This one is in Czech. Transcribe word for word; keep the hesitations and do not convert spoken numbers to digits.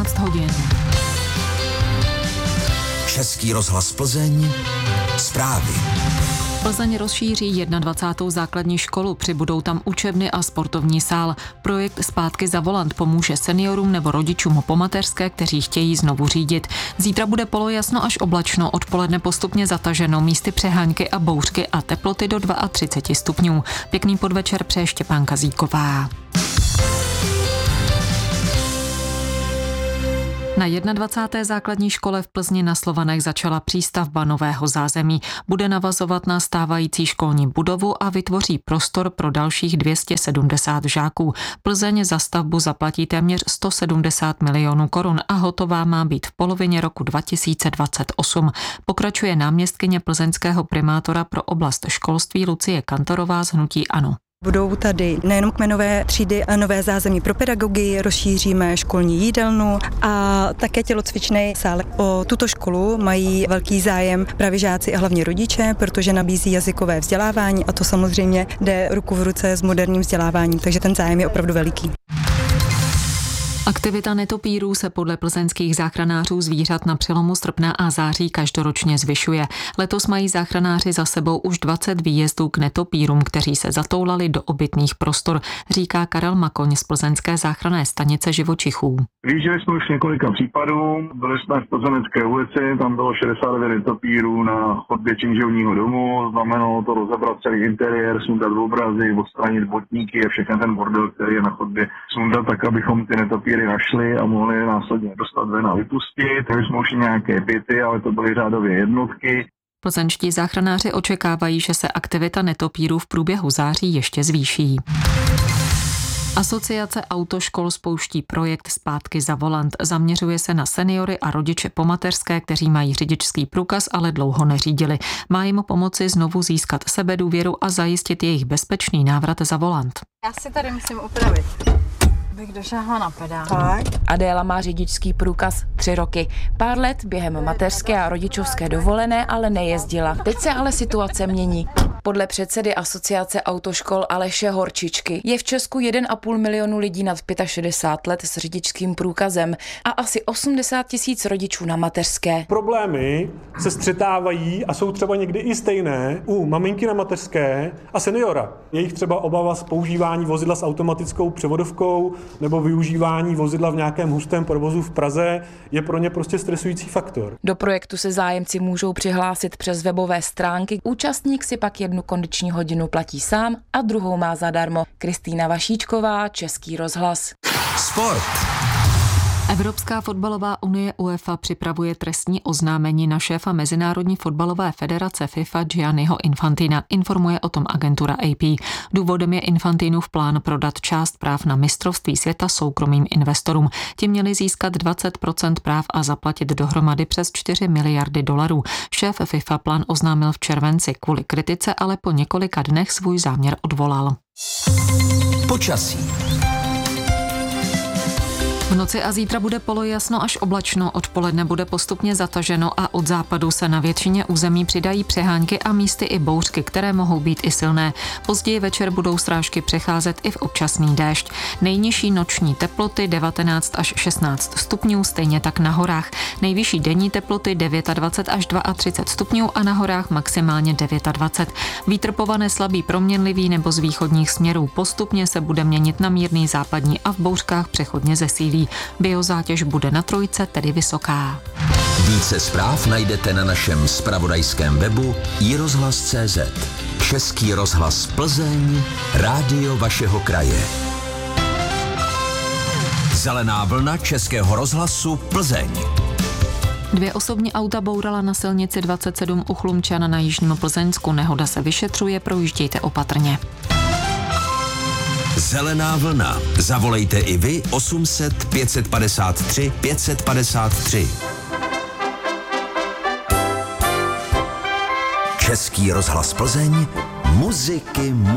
jedenáct hodin. Český rozhlas Plzeň, zprávy. Plzeň rozšíří dvacátou první základní školu, přibudou tam učebny a sportovní sál. Projekt Zpátky za volant pomůže seniorům nebo rodičům po mateřské, kteří chtějí znovu řídit. Zítra bude polojasno až oblačno, odpoledne postupně zataženo, místy přehánky a bouřky a teploty do třicet dva stupňů. Pěkný podvečer přeje Štěpánka Zíková. Na dvacáté první základní škole v Plzni na Slovanech začala přístavba nového zázemí. Bude navazovat na stávající školní budovu a vytvoří prostor pro dalších dvě stě sedmdesát žáků. Plzeň za stavbu zaplatí téměř sto sedmdesát milionů korun a hotová má být v polovině roku dva tisíce dvacet osm. Pokračuje náměstkyně plzeňského primátora pro oblast školství Lucie Kantorová z hnutí ANO. Budou tady nejenom kmenové třídy a nové zázemí pro pedagogy, rozšíříme školní jídelnu a také tělocvičný sál. O tuto školu mají velký zájem právě žáci a hlavně rodiče, protože nabízí jazykové vzdělávání a to samozřejmě jde ruku v ruce s moderním vzděláváním, takže ten zájem je opravdu veliký. Aktivita netopírů se podle plzeňských záchranářů zvířat na přelomu srpna a září každoročně zvyšuje. Letos mají záchranáři za sebou už dvacet výjezdů k netopírům, kteří se zatoulali do obytných prostor, říká Karel Makoň z plzeňské záchranné stanice živočichů. Vyjížděli jsme už několika případů, byli jsme v Plzeňské ulici, tam bylo šedesát devět netopírů na chodbě činžovního domu, znamenalo to rozebrat celý interiér, sundat obrazy, odstranit botníky a všechny ten bordel, který je na chodbě, sundat tak, abychom ty netopíry našli a mohli je následně dostat ven a vypustit. Takže jsme už nějaké byty, ale to byly řádově jednotky. Plzeňští záchranáři očekávají, že se aktivita netopírů v průběhu září ještě zvýší. Asociace autoškol spouští projekt Zpátky za volant. Zaměřuje se na seniory a rodiče po mateřské, kteří mají řidičský průkaz, ale dlouho neřídili. Má jim pomoci znovu získat sebedůvěru a zajistit jejich bezpečný návrat za volant. Já si tady musím upravit. Bych došáhla na pedál. Tak. Adéla má řidičský průkaz tři roky. Pár let během mateřské a rodičovské dovolené ale nejezdila. Teď se ale situace mění. Podle předsedy Asociace autoškol Aleše Horčičky je v Česku jeden a půl milionu lidí nad šedesát pět let s řidičským průkazem a asi osmdesát tisíc rodičů na mateřské. Problémy se střetávají a jsou třeba někdy i stejné u maminky na mateřské a seniora. Jejich třeba obava z používání vozidla s automatickou převodovkou nebo využívání vozidla v nějakém hustém provozu v Praze je pro ně prostě stresující faktor. Do projektu se zájemci můžou přihlásit přes webové stránky. Účastník si pak jednu kondiční hodinu platí sám a druhou má zadarmo. Kristýna Vašíčková, Český rozhlas. Sport. Evropská fotbalová unie UEFA připravuje trestní oznámení na šéfa Mezinárodní fotbalové federace FIFA Gianniho Infantina, informuje o tom agentura A P. Důvodem je Infantinův plán prodat část práv na mistrovství světa soukromým investorům. Ti měli získat dvacet procent práv a zaplatit dohromady přes čtyři miliardy dolarů. Šéf FIFA plán oznámil v červenci kvůli kritice, ale po několika dnech svůj záměr odvolal. Počasí. V noci a zítra bude polojasno až oblačno, odpoledne bude postupně zataženo a od západu se na většině území přidají přehánky a místy i bouřky, které mohou být i silné. Později večer budou srážky přecházet i v občasný déšť. Nejnižší noční teploty devatenáct až šestnáct stupňů, stejně tak na horách. Nejvyšší denní teploty dvacet devět až třicet dva stupňů a na horách maximálně dvacet devět. Vítr povane slabý proměnlivý nebo z východních směrů. Postupně se bude měnit na mírný západní a v bouřkách přechodně zesílí. Biozátěž bude na trojce, tedy vysoká. Více zpráv najdete na našem zpravodajském webu i rozhlas tečka cé zet. Český rozhlas Plzeň, rádio vašeho kraje. Zelená vlna Českého rozhlasu Plzeň. Dvě osobní auta bourala na silnici dvacet sedm u Chlumčan na jižním Plzeňsku. Nehoda se vyšetřuje, projíždějte opatrně. Zelená vlna. Zavolejte i vy osm set pět set padesát tři pět set padesát tři. Český rozhlas Plzeň. Muziky